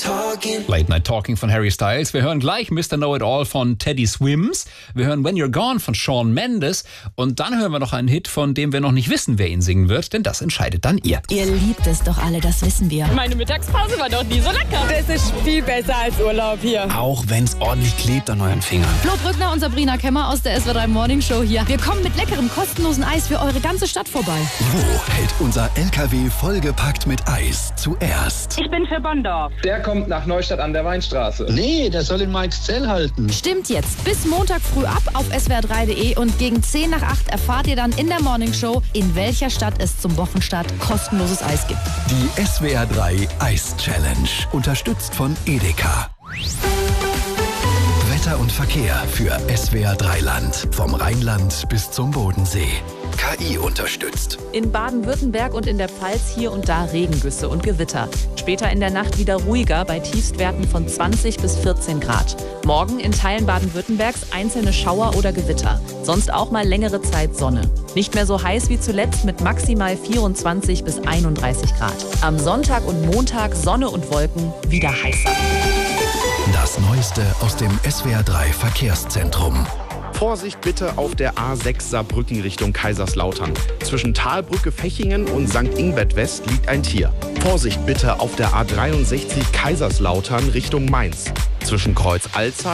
Late Night Talking von Harry Styles. Wir hören gleich Mr. Know-It-All von Teddy Swims. Wir hören When You're Gone von Shawn Mendes. Und dann hören wir noch einen Hit, von dem wir noch nicht wissen, wer ihn singen wird, denn das entscheidet dann ihr. Ihr liebt es doch alle, das wissen wir. Meine Mittagspause war doch nie so lecker. Das ist viel besser als Urlaub hier. Auch wenn es ordentlich klebt an euren Fingern. Flo Brückner und Sabrina Kemmer aus der SWR3 Morning Show hier. Wir kommen mit leckerem, kostenlosen Eis für eure ganze Stadt vorbei. Wo hält unser LKW vollgepackt mit Eis zuerst? Ich bin für Bonndorf. Der kommt nach Neustadt an der Weinstraße. Nee, der soll in Meixzell halten. Stimmt jetzt. Bis Montag früh ab auf swr3.de und gegen 10 nach 8 erfahrt ihr dann in der Morning Show, in welcher Stadt es zum Wochenstart kostenloses Eis gibt. Die SWR3 Eis Challenge. Unterstützt von Edeka. Wetter und Verkehr für SWR3 Land. Vom Rheinland bis zum Bodensee. KI unterstützt. In Baden-Württemberg und in der Pfalz hier und da Regengüsse und Gewitter. Später in der Nacht wieder ruhiger bei Tiefstwerten von 20 bis 14 Grad. Morgen in Teilen Baden-Württembergs einzelne Schauer oder Gewitter. Sonst auch mal längere Zeit Sonne. Nicht mehr so heiß wie zuletzt mit maximal 24 bis 31 Grad. Am Sonntag und Montag Sonne und Wolken wieder heißer. Das Neueste aus dem SWR3 Verkehrszentrum. Vorsicht bitte auf der A6 Saarbrücken Richtung Kaiserslautern. Zwischen Talbrücke Fechingen und St. Ingbert West liegt ein Tier. Vorsicht bitte auf der A63 Kaiserslautern Richtung Mainz. Zwischen Kreuz Alzey